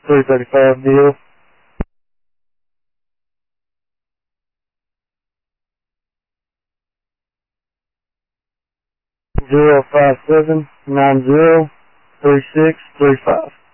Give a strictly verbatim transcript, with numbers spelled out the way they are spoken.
three thirty-five deal. Zero five seven nine zero three six three five.